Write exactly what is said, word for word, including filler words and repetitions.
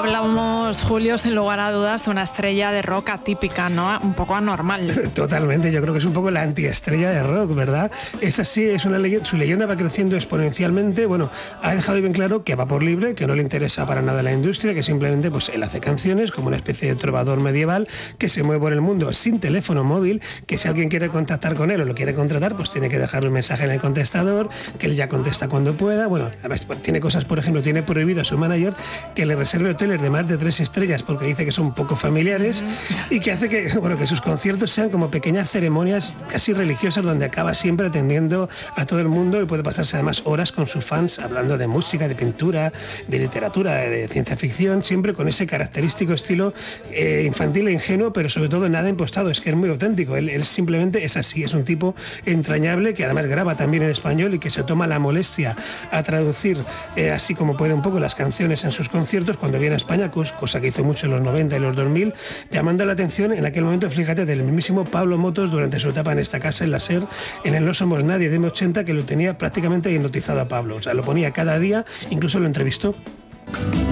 Hablábamos, Julio, sin lugar a dudas, de una estrella de rock atípica, ¿no? Un poco anormal. Totalmente, yo creo que es un poco la antiestrella de rock, ¿verdad? Es así, es una leyenda, su leyenda va creciendo exponencialmente. Bueno, ha dejado bien claro que va por libre, que no le interesa para nada la industria, que simplemente pues él hace canciones como una especie de trovador medieval que se mueve por el mundo sin teléfono móvil, que si alguien quiere contactar con él o lo quiere contratar, pues tiene que dejarle un mensaje en el contestador, que él ya contesta cuando pueda. Bueno, además tiene cosas, por ejemplo, tiene prohibido a su manager que le reserve hoteles de más de tres estrellas porque dice que son poco familiares uh-huh. y que hace que, bueno, que sus conciertos sean como pequeñas ceremonias casi religiosas donde acaba siempre atendiendo a todo el mundo y puede pasarse además horas con sus fans hablando de música, de pintura, de literatura, de, de ciencia ficción, siempre con ese característico estilo eh, infantil e ingenuo, pero sobre todo nada impostado. Es que es muy auténtico, él, él simplemente es así, es un tipo entrañable que además graba también en español y que se toma la molestia a traducir eh, así como puede un poco las canciones en sus conciertos cuando viene a España, cosa que hizo mucho en los noventa y los dos mil, llamando la atención en aquel momento, fíjate, del mismísimo Pablo Motos durante su etapa en esta casa, en la SER, en el No Somos Nadie de eme ochenta, que lo tenía prácticamente hipnotizado a Pablo, o sea, lo ponía cada día, incluso lo entrevistó.